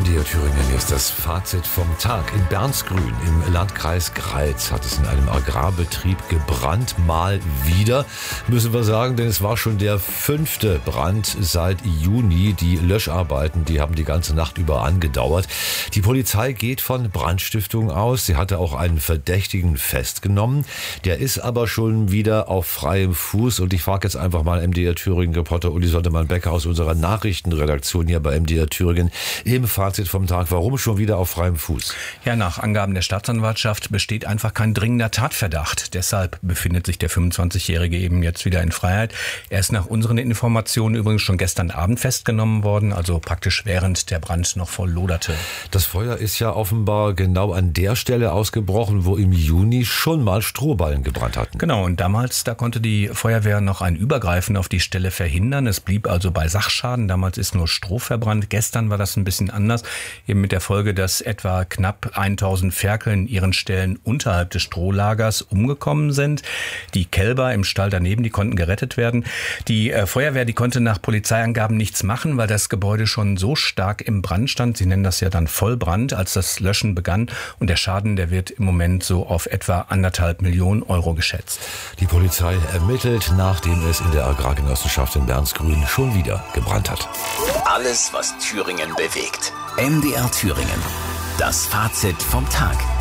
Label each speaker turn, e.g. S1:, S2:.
S1: MDR Thüringen ist das Fazit vom Tag. In Bernsgrün im Landkreis Greiz hat es in einem Agrarbetrieb gebrannt. Mal wieder, müssen wir sagen, denn es war schon der 5. Brand seit Juni. Die Löscharbeiten, die haben die ganze Nacht über angedauert. Die Polizei geht von Brandstiftung aus. Sie hatte auch einen Verdächtigen festgenommen. Der ist aber schon wieder auf freiem Fuß. Und ich frage jetzt einfach mal MDR Thüringen-Reporter Uli Sondermann-Becker aus unserer Nachrichtenredaktion hier bei MDR Thüringen im Fazit vom Tag. Warum schon wieder auf freiem Fuß?
S2: Ja, nach Angaben der Staatsanwaltschaft besteht einfach kein dringender Tatverdacht. Deshalb befindet sich der 25-Jährige eben jetzt wieder in Freiheit. Er ist nach unseren Informationen übrigens schon gestern Abend festgenommen worden, also praktisch während der Brand noch voll loderte.
S1: Das Feuer ist ja offenbar genau an der Stelle ausgebrochen, wo im Juni schon mal Strohballen gebrannt hatten.
S2: Genau, und damals, da konnte die Feuerwehr noch ein Übergreifen auf die Stelle verhindern. Es blieb also bei Sachschaden. Damals ist nur Stroh verbrannt. Gestern war das ein bisschen anders, eben mit der Folge, dass etwa knapp 1000 Ferkel in ihren Ställen unterhalb des Strohlagers umgekommen sind. Die Kälber im Stall daneben, die konnten gerettet werden. Die Feuerwehr, die konnte nach Polizeiangaben nichts machen, weil das Gebäude schon so stark im Brand stand. Sie nennen das ja dann Vollbrand, als das Löschen begann. Und der Schaden, der wird im Moment so auf etwa 1,5 Millionen Euro geschätzt.
S1: Die Polizei ermittelt, nachdem es in der Agrargenossenschaft in Bernsgrün schon wieder gebrannt hat.
S3: Alles, was Thüringen bewegt. MDR Thüringen. Das Fazit vom Tag.